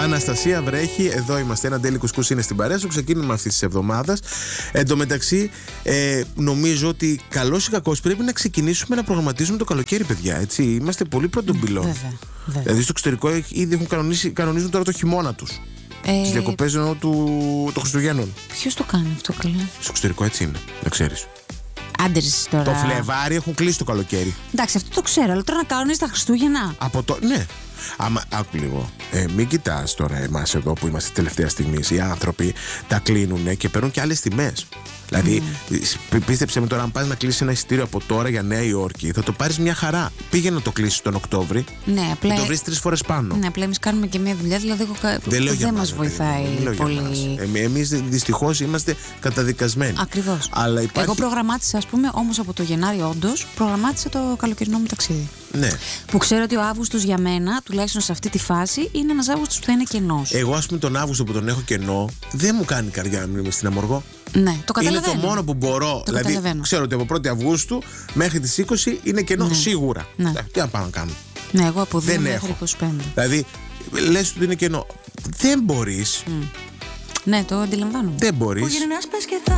Αναστασία, βρέχει. Εδώ είμαστε. Ένα Daily Κουσκούς είναι στην παρέα. Στο ξεκίνημα αυτής της εβδομάδας. Εν τω μεταξύ, νομίζω ότι καλώς ή κακώς πρέπει να ξεκινήσουμε να προγραμματίζουμε το καλοκαίρι, παιδιά. Έτσι. Είμαστε πολύ πρωτομπυλών. Βέβαια. Δηλαδή στο εξωτερικό ήδη έχουν κανονίζουν τώρα το χειμώνα τους. Τις διακοπές εννοώ των Χριστουγέννων. Ποιος το κάνει αυτό, καλά? Στο εξωτερικό έτσι είναι, να ξέρεις. Άντε ρε εσύ τώρα. Το Φλεβάρι έχουν κλείσει το καλοκαίρι. Εντάξει, αυτό το ξέρω, αλλά τώρα να κανονίζεις τα Χριστούγεννα. Ναι. Άμα, άκου λίγο. Μην κοιτάς τώρα εμάς εδώ που είμαστε τελευταία στιγμή. Οι άνθρωποι τα κλείνουν και παίρνουν και άλλες τιμές. Δηλαδή, πίστεψε με τώρα, αν πας να κλείσεις ένα εισιτήριο από τώρα για Νέα Υόρκη, θα το πάρεις μια χαρά. Πήγαινε να το κλείσεις τον Οκτώβρη. Ναι, απλά. Και το βρεις 3 φορές πάνω. Ναι, απλά εμείς κάνουμε και μια δουλειά, δηλαδή δεν μας βοηθάει πολύ. Εμείς δυστυχώς είμαστε καταδικασμένοι. Ακριβώς. Αλλά υπάρχει... Εγώ προγραμμάτισα, ας πούμε, όμως από το Γενάρη, όντως, προγραμμάτισα το καλοκαιρινό μου ταξίδι. Ναι. Που ξέρω ότι ο Αύγουστος για μένα, τουλάχιστον σε αυτή τη φάση, είναι ένας Αύγουστος που θα είναι κενός. Εγώ, ας πούμε, τον Αύγουστο που τον έχω κενό, δεν μου κάνει καρδιά να μην είμαι στην Αμοργό. Ναι, το καταλαβαίνω. Είναι το μόνο που μπορώ. Το δηλαδή, ξέρω ότι από 1η Αυγούστου μέχρι τις 20 είναι κενό, σίγουρα. Ναι. Τι να πάω να κάνω. Ναι, εγώ από 2 δεν μέχρι 25. Δηλαδή, λες ότι είναι κενό. Δεν μπορείς. Ναι, το αντιλαμβάνομαι. Δεν μπορείς.